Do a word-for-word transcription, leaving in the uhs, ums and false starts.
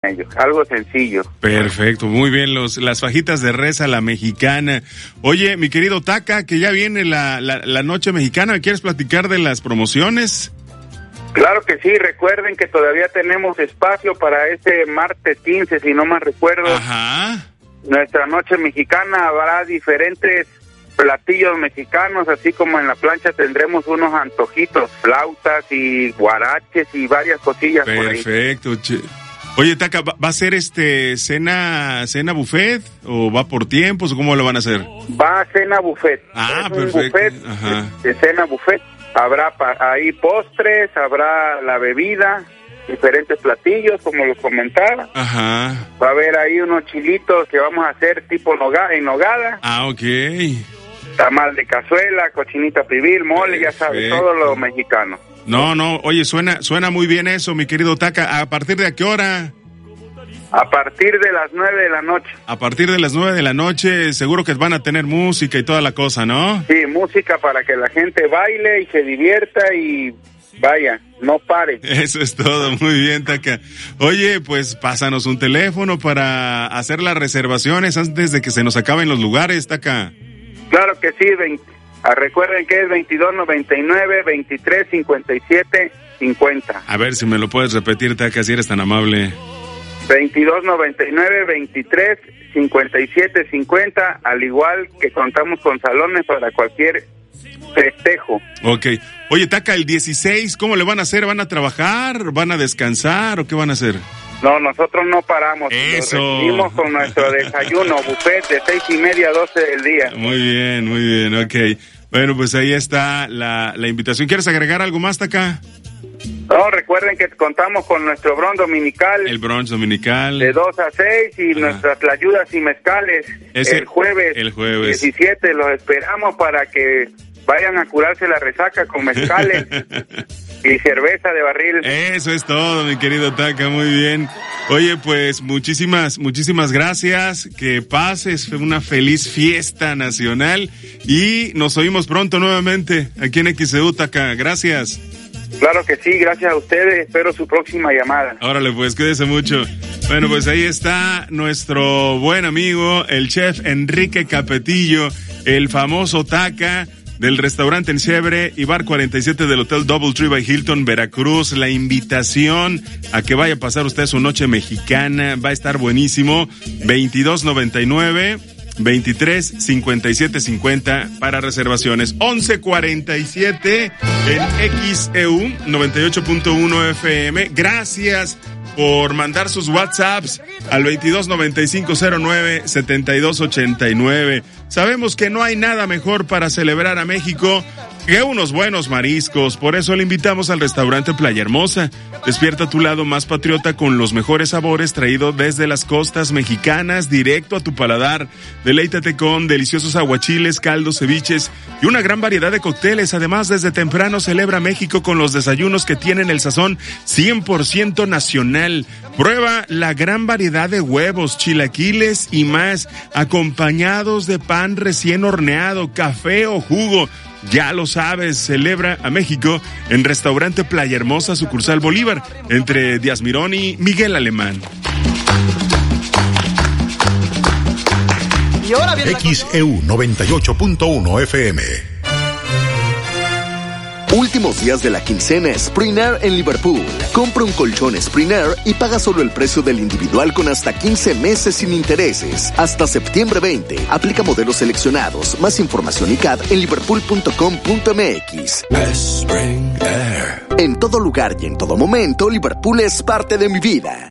ellos, algo sencillo. Perfecto, muy bien, los las fajitas de res a la mexicana. Oye, mi querido Taca, que ya viene la, la, la noche mexicana, ¿me quieres platicar de las promociones? Claro que sí, recuerden que todavía tenemos espacio para este martes quince, si no mal recuerdo. Ajá. Nuestra noche mexicana, habrá diferentes platillos mexicanos, así como en la plancha tendremos unos antojitos, flautas y guaraches y varias cosillas. Perfecto, che. Oye, Taca, ¿va a ser este cena cena buffet o va por tiempos o cómo lo van a hacer? Va a cena buffet. Ah, es perfecto. Un buffet Ajá. De, de cena buffet. Habrá pa- ahí postres, habrá la bebida, diferentes platillos, como los comentaba. Ajá. Va a haber ahí unos chilitos que vamos a hacer tipo noga- en nogada. Ah, ok. Tamal de cazuela, cochinita pibil, mole, ya sabes, Perfecto. todo lo mexicano. No, no, oye, suena suena muy bien eso, mi querido Taca. ¿A partir de a qué hora? A partir de las nueve de la noche. A partir de las nueve de la noche, seguro que van a tener música y toda la cosa, ¿no? Sí, música para que la gente baile y se divierta y vaya, no pare. Eso es todo, muy bien, Taca. Oye, pues pásanos un teléfono para hacer las reservaciones antes de que se nos acaben los lugares, Taca. Claro que sí, veinte, ah, recuerden que es veintidós noventa y nueve, veintitrés cincuenta y siete cincuenta. A ver si me lo puedes repetir, Taca, si eres tan amable. veintidós noventa y nueve, veintitrés cincuenta y siete cincuenta, al igual que contamos con salones para cualquier festejo. Ok. Oye, Taca, el dieciséis, ¿cómo le van a hacer? ¿Van a trabajar? ¿Van a descansar o qué van a hacer? No, nosotros no paramos. Eso. Lo recibimos con nuestro desayuno, buffet de seis y media a doce del día. Muy bien, muy bien, ok. Bueno, pues ahí está la, la invitación. ¿Quieres agregar algo más, Taca? No, recuerden que contamos con nuestro brunch dominical. El brunch dominical. De dos a seis y Ajá. Nuestras tlayudas y mezcales. Ese- el jueves. el jueves. diecisiete, los esperamos para que vayan a curarse la resaca con mezcales y cerveza de barril. Eso es todo, mi querido Taca, muy bien. Oye, pues muchísimas, muchísimas gracias. Que pases una feliz fiesta nacional y nos oímos pronto nuevamente aquí en X E U, Taca. Gracias. Claro que sí, gracias a ustedes. Espero su próxima llamada. Órale, pues, cuídese mucho. Bueno, pues ahí está nuestro buen amigo, el chef Enrique Capetillo, el famoso Taca del restaurante Encebre y Bar cuarenta y siete del Hotel Double Tree by Hilton, Veracruz. La invitación a que vaya a pasar usted su noche mexicana, va a estar buenísimo. veintidós noventa y nueve, veintitrés cincuenta y siete cincuenta para reservaciones. once cuarenta y siete en X E U noventa y ocho punto uno F M. Gracias por mandar sus WhatsApps al veintidós noventa y cinco cero nueve setenta y dos ochenta y nueve. Sabemos que no hay nada mejor para celebrar a México que unos buenos mariscos, por eso le invitamos al restaurante Playa Hermosa. Despierta tu lado más patriota con los mejores sabores traídos desde las costas mexicanas, directo a tu paladar. Deleítate con deliciosos aguachiles, caldos, ceviches y una gran variedad de cócteles. Además, desde temprano celebra México con los desayunos que tienen el sazón cien por ciento nacional. Prueba la gran variedad de huevos, chilaquiles y más, acompañados de pan recién horneado, café o jugo. Ya lo sabes, celebra a México en Restaurante Playa Hermosa, sucursal Bolívar, entre Díaz Mirón y Miguel Alemán. Y ahora viene X E U noventa y ocho punto uno F M. Últimos días de la quincena Sprinair en Liverpool. Compra un colchón Sprinair y paga solo el precio del individual con hasta quince meses sin intereses. Hasta septiembre veinte. Aplica modelos seleccionados. Más información y C A D en liverpool punto com punto m x. En todo lugar y en todo momento, Liverpool es parte de mi vida.